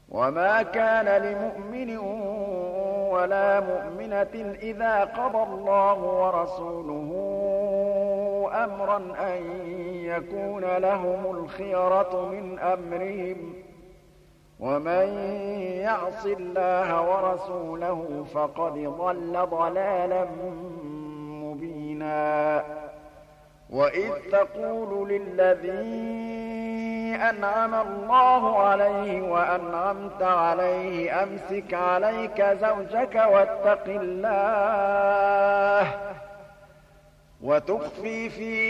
وما كان لمؤمن ولا مؤمنة إذا قضى الله ورسوله أمرا أن يكون لهم الخيرة من أمرهم ومن يعص الله ورسوله فقد ضل ضلالا مبينا وإذ تقول للذي أنعم الله عليه وأنعمت عليه أمسك عليك زوجك واتق الله وتخفي في